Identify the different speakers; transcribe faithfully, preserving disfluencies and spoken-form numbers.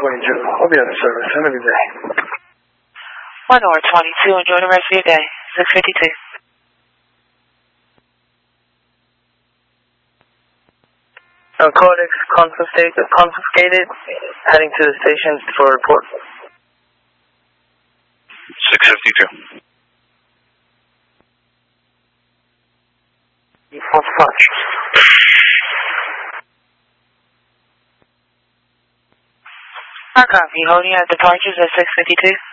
Speaker 1: twenty-two. I'll be out of service. Have a good day.
Speaker 2: one hour twenty-two. Enjoy the rest of your day. six fifty-two.
Speaker 3: Uh, Codex confiscated, confiscated, heading to the station for report.
Speaker 4: six fifty-two.
Speaker 3: What's punch?
Speaker 2: Our copy. Holding at departures at six fifty-two.